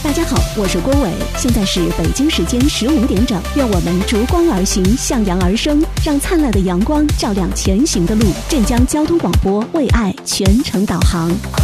大家好，我是郭伟，现在是北京时间15点整，愿我们逐光而行，向阳而生，让灿烂的阳光照亮前行的路。镇江交通广播为爱全程导航。